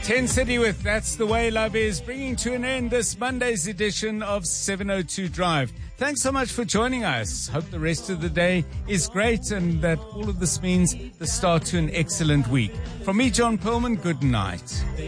10 City with That's the Way Love Is, bringing to an end this Monday's edition of 702 Drive. Thanks so much for joining us. Hope the rest of the day is great and that all of this means the start to an excellent week. From me, John Perlman, good night.